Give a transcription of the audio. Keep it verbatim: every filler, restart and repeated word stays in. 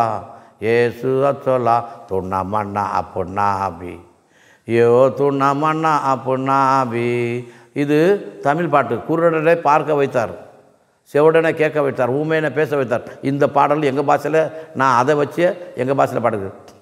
ஏசு அச்சோலா துண்ணமண்ணா அப்புண்ணாபி யோ துண்ணமண்ணா அப்புண்ணாபி. இது தமிழ் பாட்டு. குருடனை பார்க்க வைத்தார், செவடனை கேட்க வைத்தார், ஊமையனை பேச வைத்தார். இந்த பாடல் எங்கள் பாஷையில் நான் அதை வச்சு எங்கள் பாஷையில் பாடுகிறேன்.